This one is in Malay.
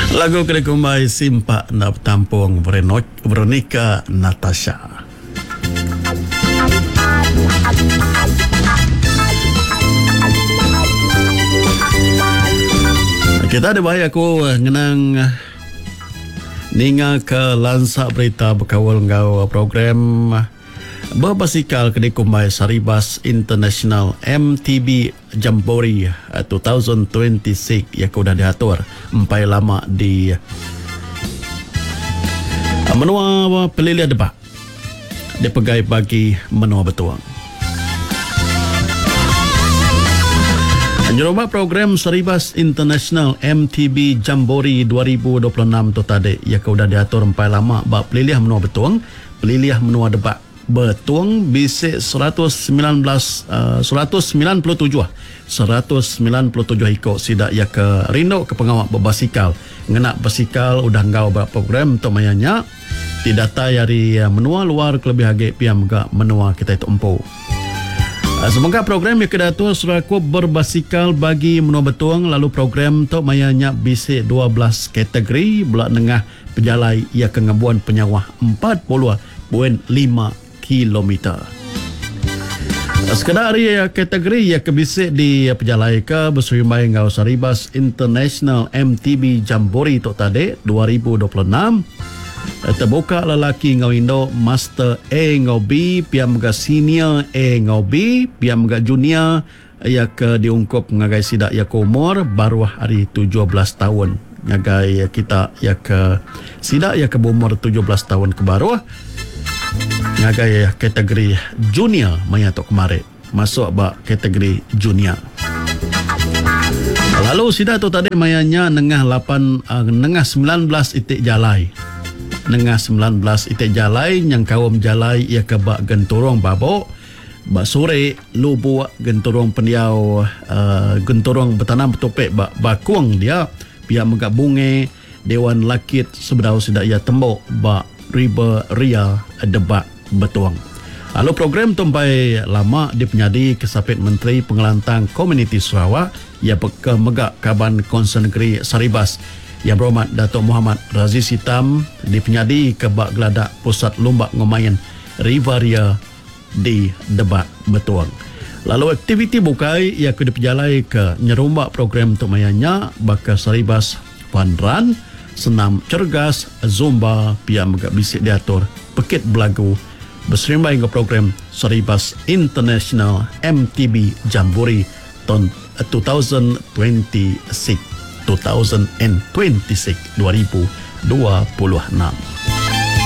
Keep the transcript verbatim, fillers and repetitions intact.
Lagu kena kumai simpak nak tampung Veronica Natasha. Kita ada bahaya aku ngenang ninga ke lansak berita berkawal ngau program berbasikal kena kumai Saribas International M T B Jamboree dua ribu dua puluh enam yang sudah diatur empai lama di menua peliliah debat dipegai bagi menua betuang. Nyuruh program Saribas International M T B Jamboree dua ribu dua puluh enam tu tadi yang sudah diatur empai lama bak peliliah menua betuang, peliliah menua debat betuang bisik seratus sembilan belas uh, seratus sembilan puluh tujuh seratus sembilan puluh tujuh ikut sidak ya ke rindu ke pengawak berbasikal ngenak basikal udah ngau buat program untuk mayanya tidak dari menua luar kelebih hagik piam gak menua kita itu empu. Uh, semoga program yang kedatur suraku berbasikal bagi menua betuang lalu program untuk mayanya bisik dua belas kategori belak nengah pejalai ia ke ngebuan penyawah empat puluh poin lima kilometer. Sekadar ya kategori ya kebisik di pejalai ke berserimbai ngau Saribas International M T B Jamboree tu tadi dua ribu dua puluh enam terbuka lelaki ngau Indo Master A ngau B piam ga Senior A ngau B piam ga Junior ya ke diungkup ngagai sidak ya ke umur baru hari tujuh belas tahun ngagai kita ya ke sidak ya ke umur tujuh belas tahun ke baru ngagai kategori junior maya tok kemarin masuk bak kategori junior. Lalu sida tu tadi mayanya nengah lapan uh, nengah sembilan belas itik jalai. Nengah sembilan belas itik jalai yang kaum jalai ia ke bak genturong babok bak sore lu buat genturong pendiau uh, genturong bertanam betopek bak bakuang dia pihak menggabungi Dewan Lakit sebedau sida ia tembok bak riba ria debat betuang. Lalu program tumpai lama dipenyadi kesapit Menteri Pengelantang Komuniti Sarawak ia ke megak Kaban Konsen Negeri Saribas yang berhormat Datuk Muhammad Raziz Hitam dipenyadi ke bak geladak pusat lomba ngomayan Rivaria di debat betuang. Lalu aktiviti bukai ia ke dipejalai ke nyerumbak program untuk mayanya baka Saribas Fun Run, senam cergas, zumba, pia megak bisik diatur, pekit belagu, berserimbai ke program Saribas International M T B Jamboree tahun dua ribu dua puluh enam dua ribu dua puluh enam.